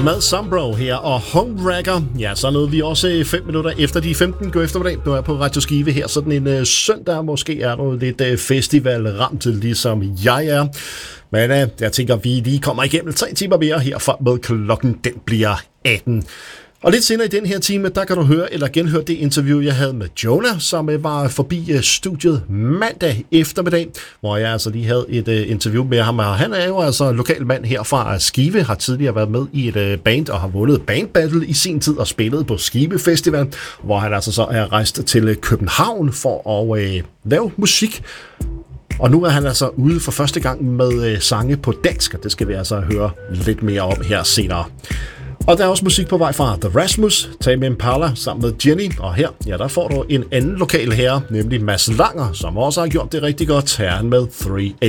Med Sombro her og Homewrecker. Ja, så nåede vi også 5 minutter efter de 15 god eftermiddag. Nu er jeg på Radio Skive her sådan en søndag. Måske er der lidt festivalramt, ligesom jeg er. Men jeg tænker, vi lige kommer igennem 3 timer mere herfra med klokken. Den bliver 18. Og lidt senere i den her time, der kan du høre eller genhøre det interview, jeg havde med Jonah, som var forbi studiet mandag eftermiddag, hvor jeg altså lige havde et interview med ham. Han er jo altså lokal mand her fra Skive, har tidligere været med i et band og har vundet Band Battle i sin tid og spillet på Skive Festival, hvor han altså så er rejst til København for at lave musik. Og nu er han altså ude for første gang med sange på dansk, og det skal vi altså høre lidt mere om her senere. Og der er også musik på vej fra The Rasmus, Tame Impala sammen med Jenny, og her, ja, der får du en anden lokal herre, nemlig Mads Langer, som også har gjort det rigtig godt, herren med 3